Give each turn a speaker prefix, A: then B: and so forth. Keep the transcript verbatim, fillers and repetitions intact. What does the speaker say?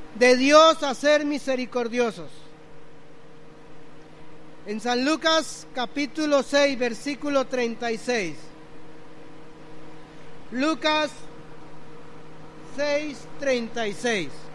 A: de Dios a ser misericordiosos. En San Lucas capítulo seis, versículo treinta y seis. Lucas seis, treinta y seis.